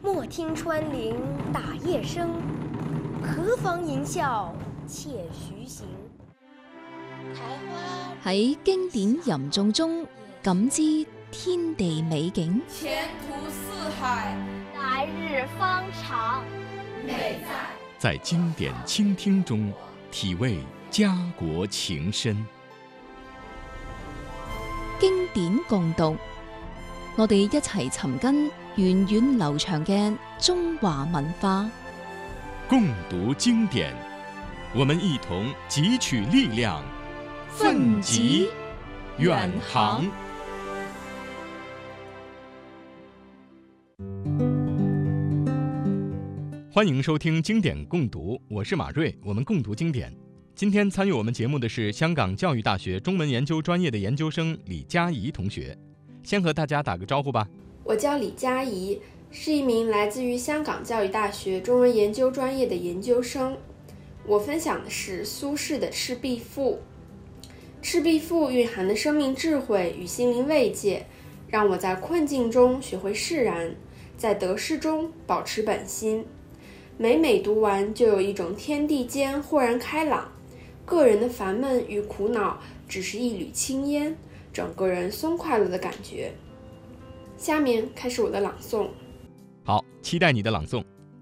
莫听穿林打叶声，何妨吟啸且徐行。 喺經典吟誦中感知天地美景， 前途似海， 來日方長。 美在經典傾聽中體味家國情深。 經典共讀，我哋一齊尋根源遠流長嘅中華文化。 共讀經典，我們一同汲取力量，奮楫遠航。歡迎收聽經典共讀，我是馬瑞，我們共讀經典。今天參與我們節目的是香港教育大學中文研究專業的研究生李嘉怡同學。先和大家打個招呼吧。 我叫李嘉怡，是一名來自於香港教育大學中文研究專業的研究生。我分享的是蘇軾的《赤壁賦》。《赤壁賦》蘊含的生命智慧與心靈慰藉，讓我在困境中學會釋然，在得失中保持本心。每讀完就有一種天地間豁然開朗，個人的煩悶與苦惱只是一縷青煙，整個人鬆快樂的感覺。下面開始我的朗誦。 好，期待你的朗誦。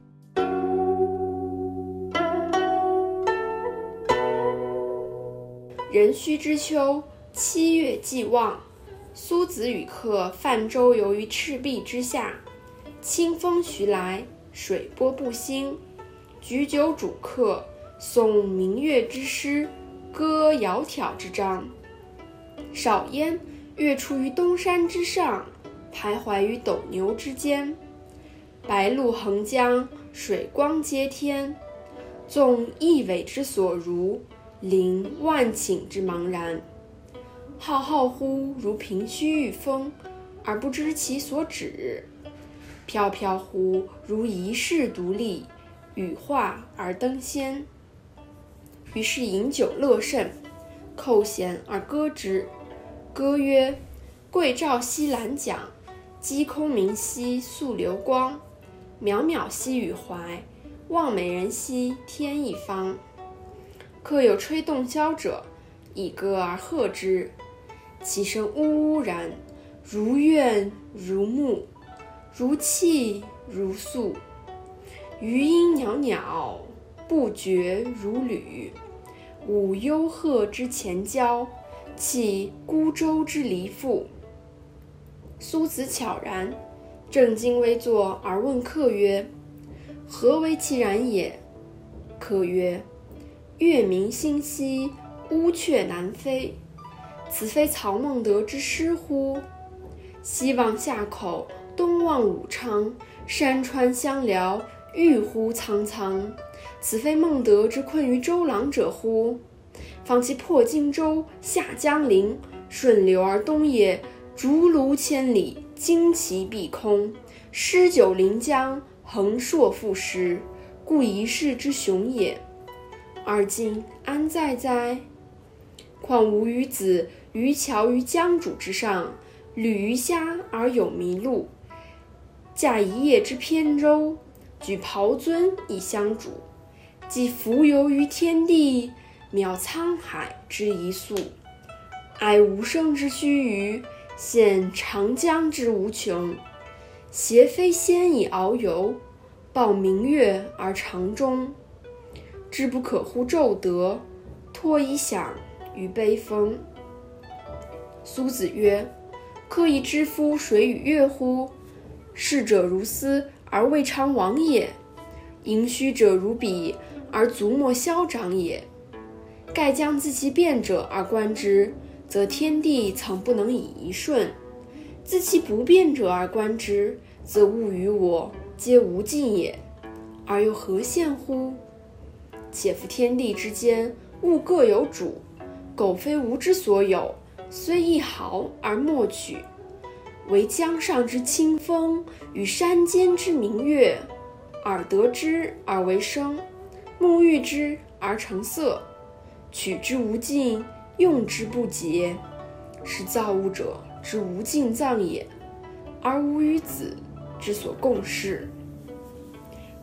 壬戌之秋，7月既望，蘇子與客泛舟遊於赤壁之下，清風徐來，水波不興，舉酒屬客，誦明月之詩，歌窈窕之章。少焉，月出於東山之上，徘徊於斗牛之間。白露橫江，水光接天，縱一葦之所如，凌萬頃之茫然。浩浩乎如憑虛御風，而不知其所止；飄飄乎如遺世獨立，羽化而登仙。於是飲酒樂甚，扣舷而歌之。歌曰：桂棹兮蘭槳，擊空明兮溯流光。渺渺兮予懷，望美人兮天一方。客有吹洞簫者，以歌而和之。其聲嗚嗚然，如怨如慕，如泣如訴。餘音裊裊，不絕如縷。舞幽壑之潛蛟，泣孤舟之離婦。蘇子悄然，正襟危坐而問客曰：何為其然也？客曰：月明星稀，烏鵲南飛。此非曹孟德之詩乎？西望夏口，東望武昌，山川相遼，郁乎蒼蒼。此非孟德之困於周郎者乎？方其破荊州，下江陵，順流而東也，逐鹿千里，旌旗蔽空，詩酒臨江，橫槊賦詩，故一世之雄也。而今安在哉？況吾與子漁樵於江渚之上，侶魚蝦而友麋鹿，駕一葉之扁舟，舉匏樽以相屬，既浮游於天地，渺滄海之一粟。哀吾生之須臾，羨長江之無窮。攜飛仙以遨遊，抱明月而長終。知不可乎驟得，托以響於悲風。蘇子曰：客亦知夫水與月乎？逝者如斯而未嘗往也，盈虛者如彼而足莫消長也。蓋將自其變者而觀之，則天地曾不能以一瞬；自其不變者而觀之，則物與我皆無盡也。而又何羨乎？且夫天地之間，物各有主，苟非吾之所有，雖一毫而莫取。惟江上之清風，與山間之明月，耳得之而為聲，目遇之而成色，取之無盡，用之不竭，是造物者之無盡藏也，而吾與子之所共事。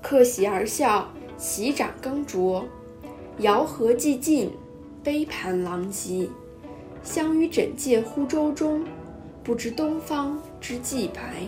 客喜而笑，齐掌耕啄。肴核既尽，杯盘狼藉。相与枕藉乎舟中，不知东方之既白。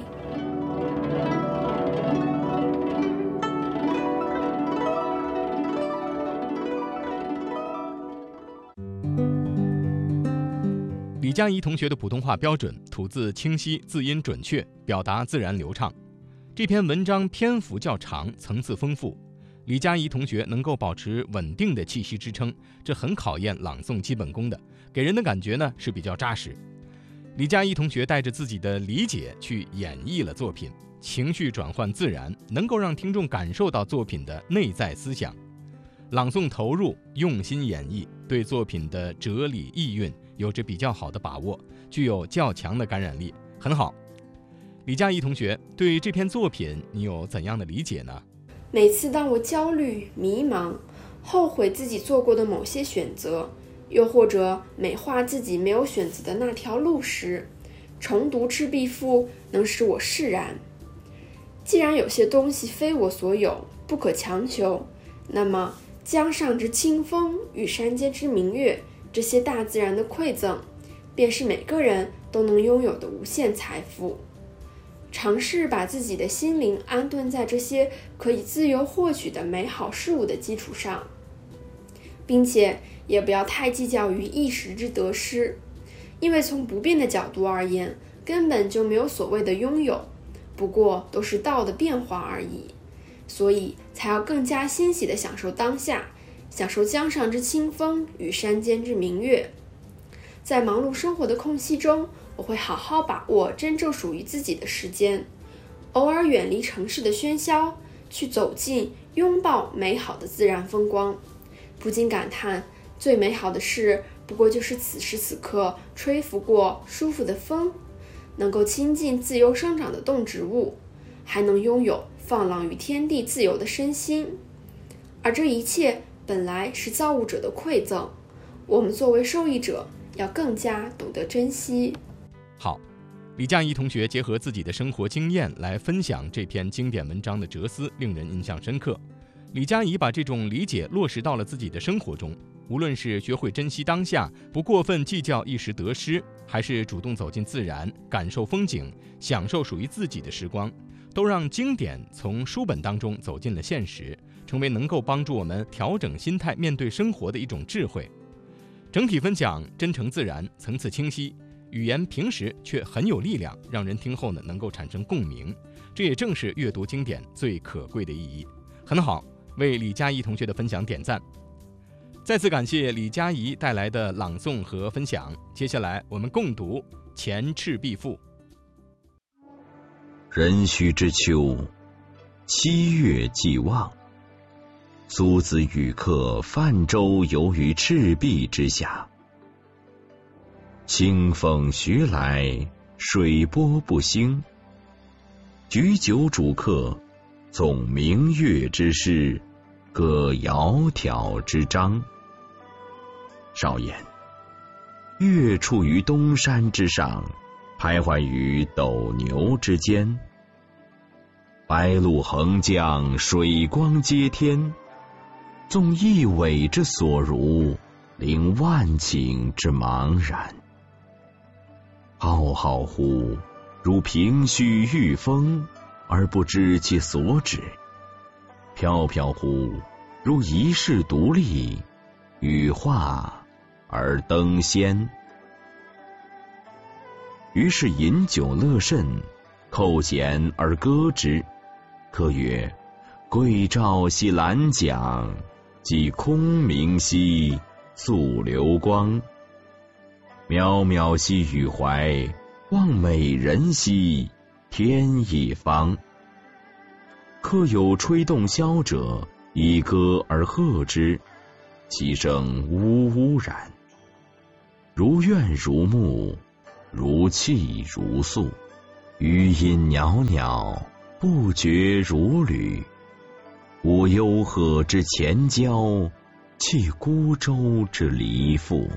李佳怡同学的普通话标准，吐字清晰，字音准确，表达自然流畅。这篇文章篇幅较长，层次丰富。李佳怡同学能够保持稳定的气息支撑，这很考验朗诵基本功的，给人的感觉呢是比较扎实。李佳怡同学带着自己的理解去演绎了作品，情绪转换自然，能够让听众感受到作品的内在思想。朗诵投入，用心演绎，对作品的哲理意蕴有着比较好的把握，具有较强的感染力，很好。李佳怡同学，对这篇作品你有怎样的理解呢？ 每次当我焦虑、迷茫，后悔自己做过的某些选择，又或者美化自己没有选择的那条路时，重读《赤壁赋》能使我释然。既然有些东西非我所有，不可强求，那么江上之清风与山间之明月，这些大自然的馈赠，便是每个人都能拥有的无限财富。尝试把自己的心灵安顿在这些可以自由获取的美好事物的基础上，并且也不要太计较于一时之得失，因为从不变的角度而言，根本就没有所谓的拥有，不过都是道的变化而已。所以才要更加欣喜地享受当下，享受江上之清风与山间之明月。在忙碌生活的空隙中，我会好好把握真正属于自己的时间，偶尔远离城市的喧嚣，去走进拥抱美好的自然风光。不禁感叹，最美好的事不过就是此时此刻吹拂过舒服的风，能够亲近自由生长的动植物，还能拥有放浪于天地自由的身心。而这一切本来是造物者的馈赠，我们作为受益者要更加懂得珍惜。 好，李佳怡同学结合自己的生活经验来分享这篇经典文章的哲思，令人印象深刻。李佳怡把这种理解落实到了自己的生活中，无论是学会珍惜当下，不过分计较一时得失，还是主动走进自然，感受风景，享受属于自己的时光，都让经典从书本当中走进了现实，成为能够帮助我们调整心态、面对生活的一种智慧。整体分享真诚自然，层次清晰，语言平实却很有力量，让人听后呢能够产生共鸣。这也正是阅读经典最可贵的意义。很好，为李佳怡同学的分享点赞。再次感谢李佳怡带来的朗诵和分享。接下来我们共读《前赤壁赋》。 壬戌之秋，7月既望，苏子与客泛舟游于赤壁之下。清风徐来，水波不兴。举酒属客，纵明月之势，歌窈窕之章。少言，月处于东山之上，徘徊于斗牛之间。白露横江，水光接天。纵一苇之所如，凌万顷之茫然。浩浩乎如凭虚御风，而不知其所止；飘飘乎如遗世独立，羽化而登仙。于是饮酒乐甚，扣舷而歌之。客曰：桂棹兮兰桨，击空明兮溯流光。渺渺兮予怀，望美人兮天一方。客有吹洞箫者，以歌而和之，其声呜呜然，如怨如慕，如泣如诉，余音袅袅，不绝如缕。吾幽壑之潜蛟，弃孤舟之离妇。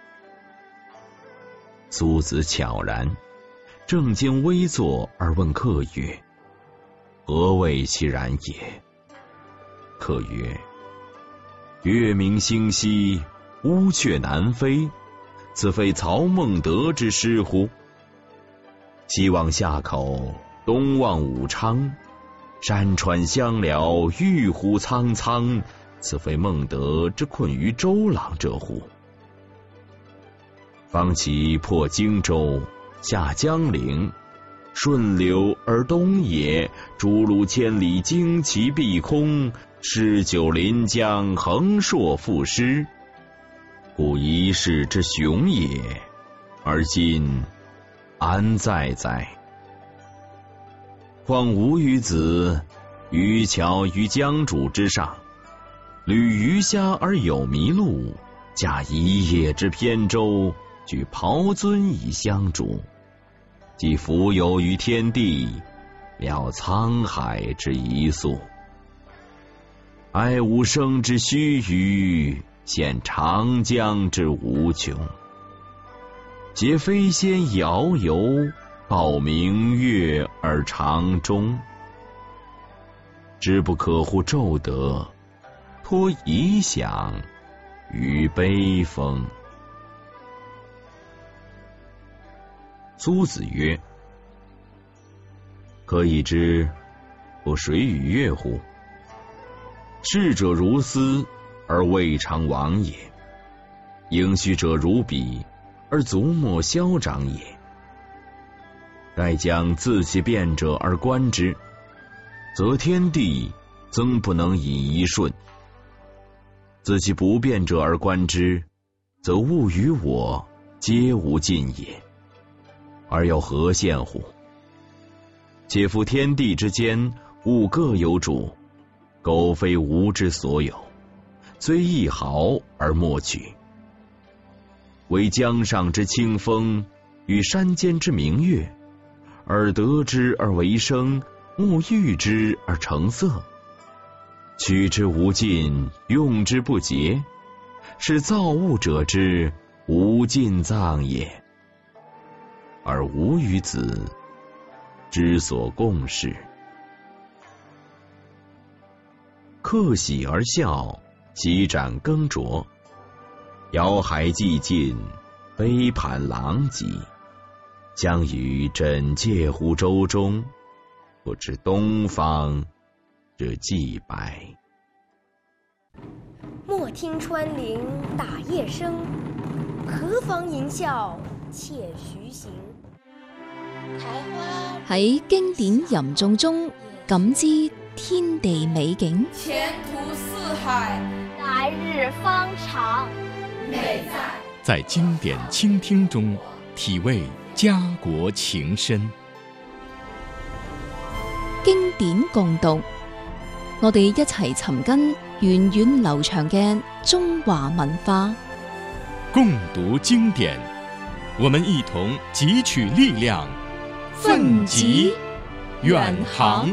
苏子悄然，正襟危坐而问客曰：何谓其然也？ 客曰：月明星稀，乌鹊南飞，此非曹孟德之诗乎？西望夏口，东望武昌，山川相辽，郁虎苍苍，此非孟德之困于周郎者乎？方其破荆州，下江陵，顺流而东也，逐鹿千里，旌旗蔽空，诗酒临江，横槊赋诗，故一世之雄也，而今安在哉？况吾与子，渔樵于江渚之上，侣鱼虾而友麋鹿，驾一叶之扁舟，举匏樽以相属，既浮游于天地，了沧海之一粟。哀吾生之须臾，羡长江之无穷。皆飞仙遨游，抱明月而长终。知不可乎骤得，托遗响于悲风。苏子曰：可以知不水与月乎？逝者如斯，而未尝往也；应许者如彼，而足莫消长也。盖将自其变者而观之，则天地曾不能以一瞬；自其不变者而观之，则物与我皆无尽也。而又何羡乎？且夫天地之间，物各有主，苟非吾之所有，虽一毫而莫取。惟江上之清风，与山间之明月，耳得之而为声，目遇之而成色，取之无尽，用之不竭，是造物者之无尽藏也。而吾与子之所共事，客喜而笑，席盏羹酌，肴海既尽，杯盘狼藉，相与枕藉乎舟中，不知东方之既白。 莫听穿林打叶声，何妨吟啸且徐行。 喺經典吟誦中感知天地美景， 前途似海， 来日方长。 美在在经典倾聽中體味家國情深。 經典共讀，我哋一齊尋根源遠流長嘅中華文化。 共讀經典，我們一同汲取力量，奮楫遠航。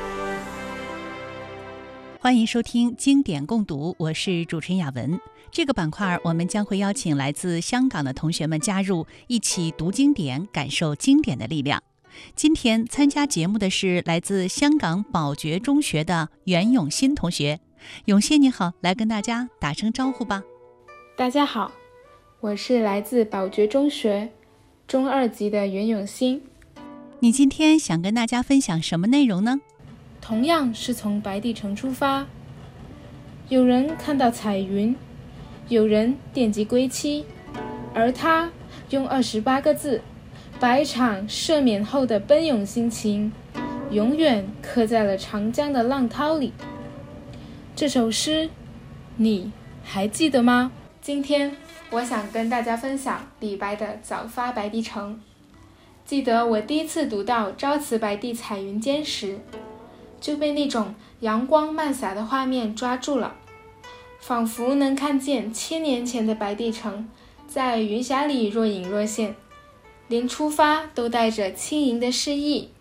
歡迎收聽經典共讀，我是主持人雅文。這個板塊我們將會邀請來自香港的同學們加入，一起讀經典，感受經典的力量。今天參加節目的是來自香港寶覺中學的袁永新同學。永新你好，來跟大家打聲招呼吧。 大家好，我是來自寶覺中學中2級的袁永新。 你今天想跟大家分享什麼內容呢？ 同樣是從白帝城出發，有人看到彩雲，有人惦記歸期，而他用28個字把一場赦免後的奔湧心情永遠刻在了長江的浪濤裡。這首詩你還記得嗎？今天我想跟大家分享李白的《早發白帝城》。記得我第一次讀到朝辭白帝彩雲間時，就被那種陽光漫灑的畫面抓住了，仿佛能看見1000年前的白帝城在雲霞裡若隱若現，連出發都帶着輕盈的詩意。